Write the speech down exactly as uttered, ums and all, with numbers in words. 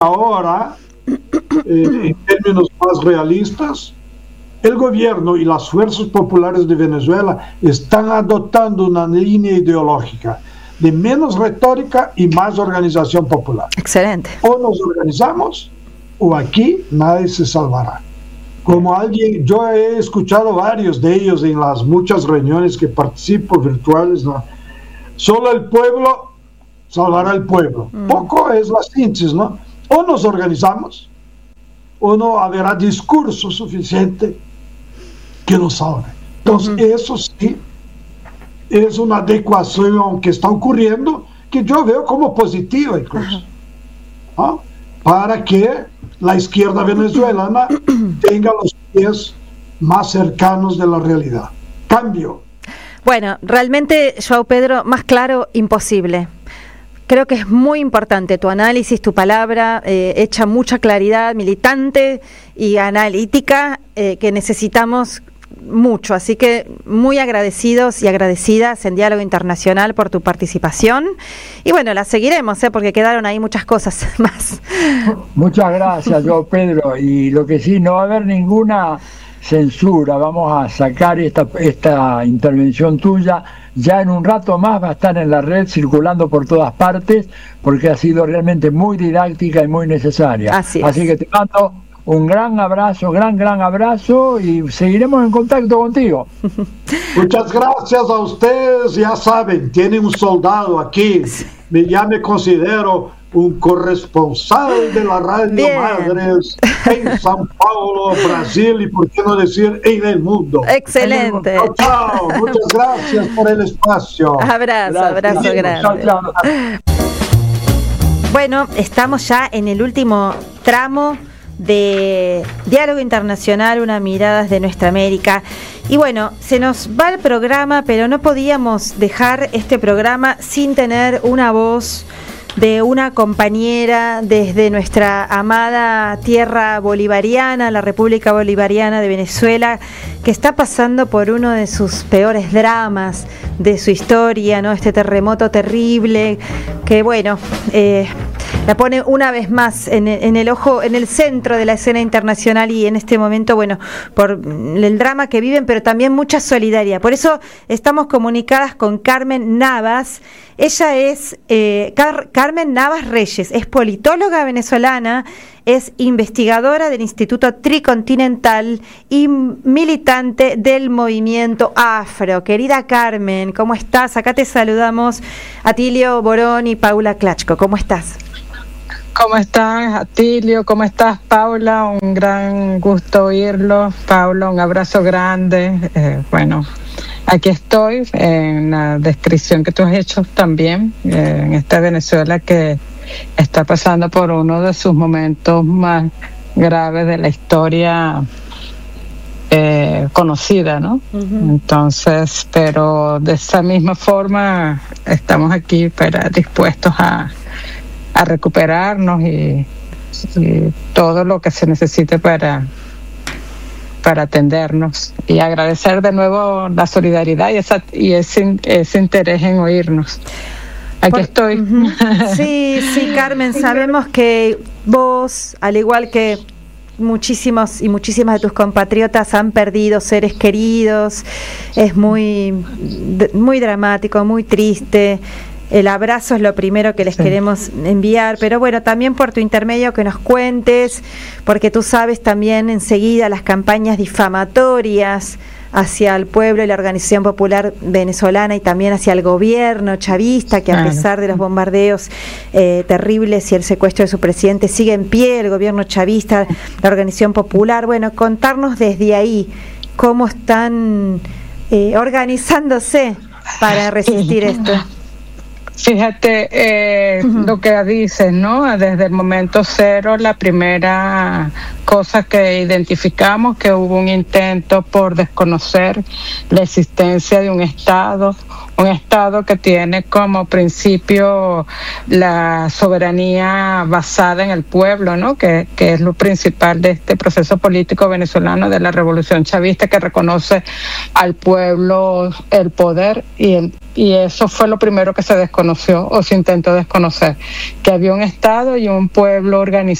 ahora, eh, en términos más realistas, el gobierno y las fuerzas populares de Venezuela están adoptando una línea ideológica de menos retórica y más organización popular. Excelente. O nos organizamos o aquí nadie se salvará. Como alguien, yo he escuchado varios de ellos en las muchas reuniones que participo virtuales, ¿no? Solo el pueblo salvará al pueblo. Mm. Poco es la síntesis, ¿no? O nos organizamos o no habrá discurso suficiente que nos salve. Entonces, uh-huh. eso sí es una adecuación que está ocurriendo, que yo veo como positiva incluso, uh-huh. ¿no? Para que la izquierda venezolana tenga los pies más cercanos de la realidad. Cambio. Bueno, realmente, João Pedro, más claro, imposible. Creo que es muy importante tu análisis, tu palabra, eh, hecha mucha claridad, militante y analítica, eh, que necesitamos mucho. Así que muy agradecidos y agradecidas en Diálogo Internacional por tu participación. Y bueno, la seguiremos, ¿eh? Porque quedaron ahí muchas cosas más. Muchas gracias, João Pedro. Y lo que sí, no va a haber ninguna censura. Vamos a sacar esta, esta intervención tuya. Ya en un rato más va a estar en la red circulando por todas partes, porque ha sido realmente muy didáctica y muy necesaria. Así, Así que te mando un gran abrazo, gran, gran abrazo, y seguiremos en contacto contigo. Muchas gracias a ustedes. Ya saben, tienen un soldado aquí. Me, ya me considero un corresponsal de la Radio Bien. Madres en São Paulo, Brasil, y por qué no decir en el mundo. Excelente. Chao, chao. Muchas gracias por el espacio. Abrazo, gracias. abrazo Bien. grande. Chao, chao. Bueno, estamos ya en el último tramo de Diálogo Internacional, una mirada de nuestra América. Y bueno, se nos va el programa, pero no podíamos dejar este programa sin tener una voz de una compañera desde nuestra amada tierra bolivariana, la República Bolivariana de Venezuela, que está pasando por uno de sus peores dramas de su historia, ¿no? Este terremoto terrible que, bueno, eh, la pone una vez más en el, en el ojo, en el centro de la escena internacional, y en este momento, bueno, por el drama que viven, pero también mucha solidaridad. Por eso estamos comunicadas con Carmen Navas. Ella es eh, Car- Carmen Navas Reyes, es politóloga venezolana, es investigadora del Instituto Tricontinental y militante del movimiento afro. Querida Carmen, ¿cómo estás? Acá te saludamos Atilio Borón y Paula Klachko. ¿Cómo estás? ¿Cómo estás, Atilio? ¿Cómo estás, Paula? Un gran gusto oírlo. Paula, un abrazo grande. Eh, bueno, aquí estoy en la descripción que tú has hecho también, eh, en esta Venezuela que está pasando por uno de sus momentos más graves de la historia eh, conocida, ¿no? Uh-huh. Entonces, pero de esa misma forma estamos aquí para dispuestos a a recuperarnos y, y todo lo que se necesite para para atendernos, y agradecer de nuevo la solidaridad y esa y ese, ese interés en oírnos. Aquí Por, estoy. Uh-huh. Sí, sí, Carmen, sabemos que vos, al igual que muchísimos y muchísimas de tus compatriotas, han perdido seres queridos. Es muy, muy dramático, muy triste. El abrazo es lo primero que les sí. queremos enviar, pero bueno, también por tu intermedio que nos cuentes, porque tú sabes también enseguida las campañas difamatorias hacia el pueblo y la Organización Popular Venezolana, y también hacia el gobierno chavista, que a pesar de los bombardeos eh, terribles y el secuestro de su presidente, sigue en pie el gobierno chavista, la Organización Popular. Bueno, contarnos desde ahí cómo están eh, organizándose para resistir esto. Fíjate eh, uh-huh. lo que dices, ¿no? Desde el momento cero, la primera cosa que identificamos, que hubo un intento por desconocer la existencia de un Estado, un Estado que tiene como principio la soberanía basada en el pueblo, ¿no? Que, que es lo principal de este proceso político venezolano de la revolución chavista, que reconoce al pueblo el poder, y, el, y eso fue lo primero que se desconoció o se intentó desconocer, que había un Estado y un pueblo organizado